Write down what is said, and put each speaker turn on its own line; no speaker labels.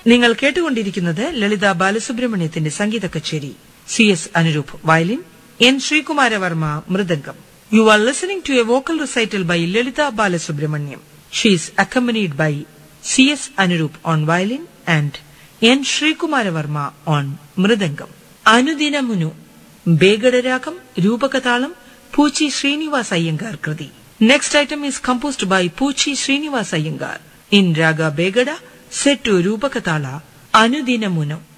നിങ്ങൾ കേട്ടുകൊണ്ടിരിക്കുന്നത് ലളിത ബാലസുബ്രഹ്മണ്യത്തിന്റെ സംഗീത കച്ചേരി. CS Anuroop violin, N. Sreekumara Varma mridangam. You are listening to a vocal recital by Lalita Balasubramaniam. She is accompanied by CS Anurup on violin and N. Shrikumarvarma on mridangam. Anudinamunu Begadaragam Rupakatalam Puchi Srinivasa Iyengar Kriti. Next item is composed by Puchi Srinivasa Iyengar in Raga Begada set to Rupakatala Anudinamunu.